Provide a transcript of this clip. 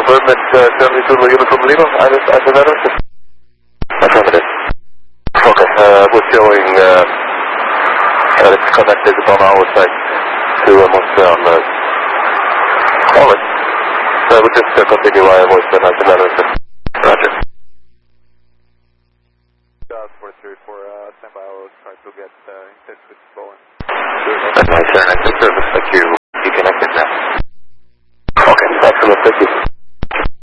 confirm that 72 Uniform Lima, Iris Antonella? Affirmative. Okay, we're showing it's connected on our side to Montreal. Alright. So we'll just continue via voice and Antonella. Roger. 434, standby, I'll try to get in touch with Bowen. That's my turn, it's a service, thank you. You connected now. Okay, excellent, thank you.